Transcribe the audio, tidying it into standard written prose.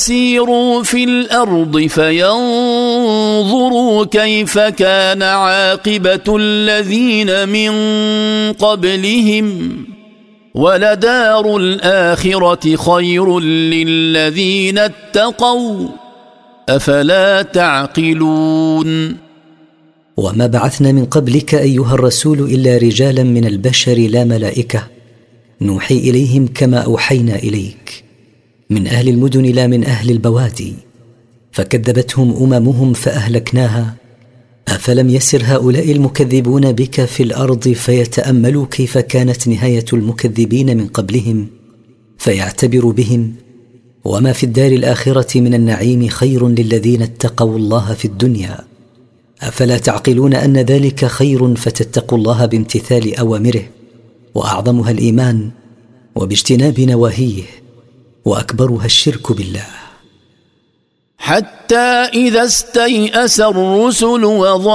سيروا في الأرض فينظروا كيف كان عاقبة الذين من قبلهم ولدار الآخرة خير للذين اتقوا أفلا تعقلون. وما بعثنا من قبلك أيها الرسول إلا رجالا من البشر لا ملائكة نوحي إليهم كما أوحينا إليك من أهل المدن لا من أهل البوادي فكذبتهم أممهم فأهلكناها. أفلم يسر هؤلاء المكذبون بك في الأرض فيتأملوا كيف كانت نهاية المكذبين من قبلهم فيعتبروا بهم وما في الدار الآخرة من النعيم خير للذين اتقوا الله في الدنيا. أفلا تعقلون أن ذلك خير فتتقوا الله بامتثال أوامره وأعظمها الإيمان وباجتناب نواهيه وأكبرها الشرك بالله. حتى إذا استيأس الرسل